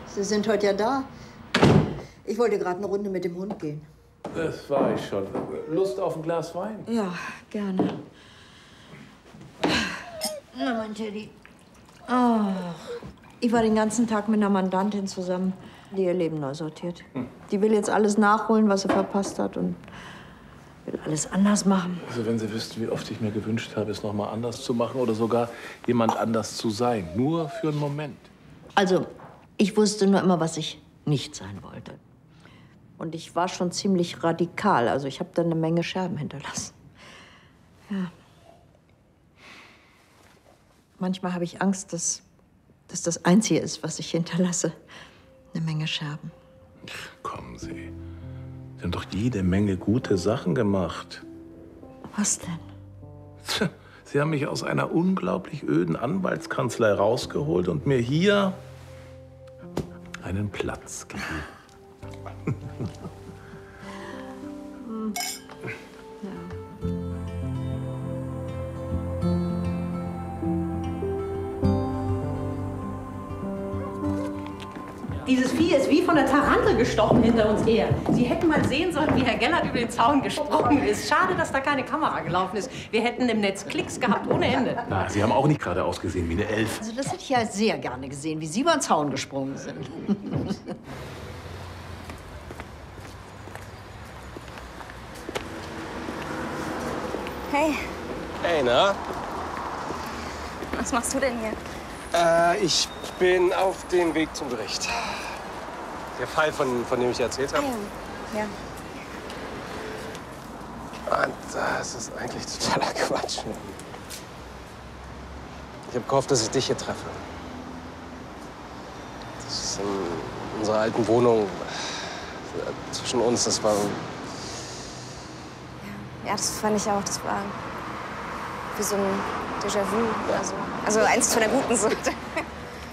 Sie sind heute ja da. Ich wollte gerade eine Runde mit dem Hund gehen. Das war ich schon. Lust auf ein Glas Wein? Ja, gerne. Na, mein Teddy. Oh. Ich war den ganzen Tag mit einer Mandantin zusammen, die ihr Leben neu sortiert. Die will jetzt alles nachholen, was sie verpasst hat und will alles anders machen. Also wenn Sie wüssten, wie oft ich mir gewünscht habe, es noch mal anders zu machen oder sogar jemand anders zu sein. Nur für einen Moment. Also, ich wusste nur immer, was ich nicht sein wollte. Und ich war schon ziemlich radikal. Also ich habe da eine Menge Scherben hinterlassen. Ja. Manchmal habe ich Angst, dass das Einzige ist, was ich hinterlasse. Eine Menge Scherben. Kommen Sie. Sie haben doch jede Menge gute Sachen gemacht. Was denn? Tja, Sie haben mich aus einer unglaublich öden Anwaltskanzlei rausgeholt und mir hier einen Platz gegeben. Dieses Vieh ist wie von der Tarantel gestochen hinter uns her. Sie hätten mal sehen sollen, wie Herr Gellert über den Zaun gesprungen ist. Schade, dass da keine Kamera gelaufen ist. Wir hätten im Netz Klicks gehabt ohne Ende. Na, Sie haben auch nicht gerade ausgesehen wie eine Elf. Also das hätte ich ja sehr gerne gesehen, wie Sie über den Zaun gesprungen sind. Hey, Hey, na? was machst du denn hier? Ich bin auf dem Weg zum Gericht. Der Fall, von dem ich erzählt habe. Ja. Und das ist eigentlich totaler Quatsch. Ich habe gehofft, dass ich dich hier treffe. Das ist in unserer alten Wohnung zwischen uns. Das war... Ja, das fand ich auch. Das war wie so ein Déjà-vu oder so. Also eins von der guten Sorte.